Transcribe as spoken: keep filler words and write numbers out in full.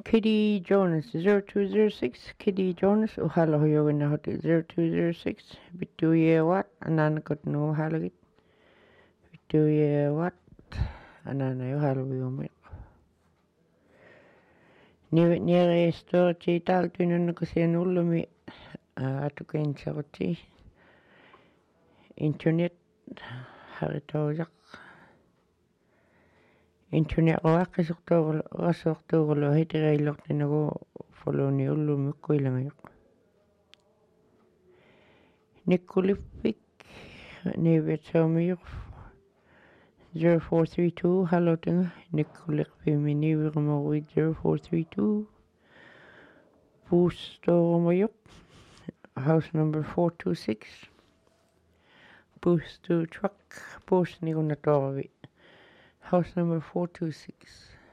Kitty Jonas zero two zero six. Kitty Jonas uhala huyogina hoti zero two zero six. Bitu ye wat anana kot no halagit. Bitu ye wat anana uhala huyomik. Nivet nere sto chi tal tunan ko sian ulumi atuken saroti. Internet haritojak. Internet roakisuktor rasortor lo hitireilok tinago foloni ulumi kuilangayak. Nikulipik nivet somiyuk zero four three two hello tinga Nikulipik minivirmo zero four three two Boostormoyuk house number four two six Boost to truck Boost Nigunatorvi house number four two six